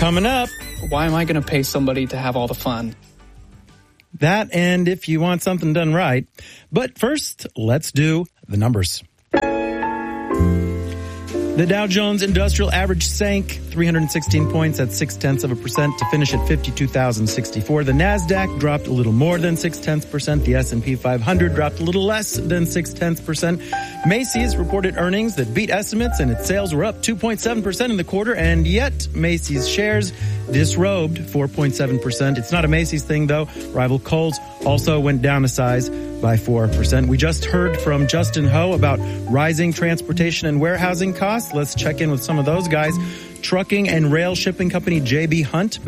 Coming up. Why am I going to pay somebody to have all the fun? That, and if you want something done right. But first, let's do the numbers. The Dow Jones Industrial Average sank 316 points at 0.6% to finish at 52,064. The Nasdaq dropped a little more than 0.6%. The S&P 500 dropped a little less than 0.6%. Macy's reported earnings that beat estimates, and its sales were up 2.7% in the quarter, and yet Macy's shares disrobed 4.7%. It's not a Macy's thing, though. Rival Kohl's also went down a size by 4%. We just heard from Justin Ho about rising transportation and warehousing costs. Let's check in with some of those guys. Trucking and rail shipping company J.B. Hunt